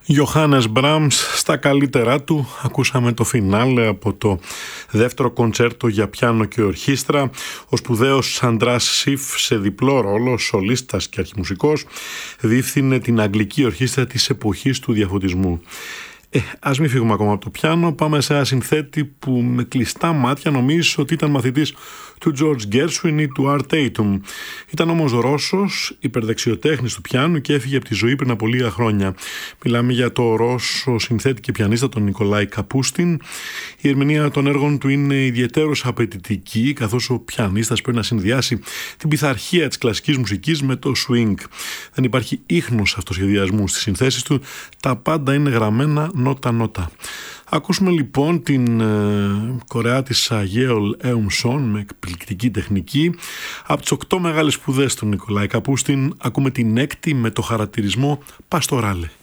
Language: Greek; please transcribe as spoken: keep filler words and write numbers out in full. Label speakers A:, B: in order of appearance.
A: Γιοχάνες Μπραμς στα καλύτερά του. Ακούσαμε το φινάλε από το δεύτερο κοντσέρτο για πιάνο και ορχήστρα. Ο σπουδαίος Αντράς Σιφ, σε διπλό ρόλο, σολίστας και αρχιμουσικός, διεύθυνε την αγγλική ορχήστρα της εποχής του διαφωτισμού. Ε, ας μην φύγουμε ακόμα από το πιάνο, πάμε σε ένα συνθέτη που με κλειστά μάτια νομίζεις ότι ήταν μαθητής του George Gershwin ή του Art Tatum. Ήταν όμως Ρώσος, υπερδεξιοτέχνης του πιάνου και έφυγε από τη ζωή πριν από λίγα χρόνια. Μιλάμε για το Ρώσο συνθέτη και πιανίστα τον Νικολάη Καπούστιν. Η ερμηνεία των έργων του είναι ιδιαιτέρως απαιτητική, καθώς ο πιανίστας πρέπει να συνδυάσει την πειθαρχία της κλασικής μουσικής με το swing. Δεν υπάρχει ίχνος αυτοσχεδιασμού στις συνθέσεις του, τα πάντα είναι γραμμένα νότα-νότα. Ακούσουμε λοιπόν την ε, Κορεάτισσα Γέολ Εουμσόν με εκπληκτική τεχνική. Από τις οκτώ μεγάλες σπουδές του Νικολάη Καπούστιν ακούμε την έκτη με το χαρακτηρισμό Παστοράλε.